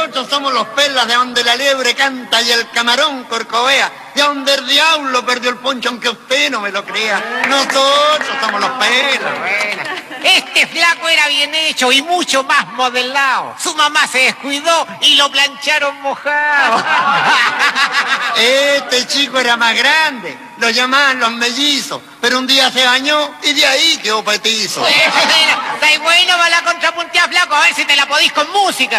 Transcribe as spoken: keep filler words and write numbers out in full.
Nosotros somos los pelas de donde la liebre canta y el camarón corcovea, de donde el diablo perdió el poncho aunque usted no me lo crea. Nosotros somos los pelas. Bueno, este flaco era bien hecho y mucho más modelado. Su mamá se descuidó y lo plancharon mojado. Este chico era más grande, lo llamaban los mellizos, pero un día se bañó y de ahí quedó petizo. Está bueno para la contrapunteada, flaco, a ver si te la podís con música.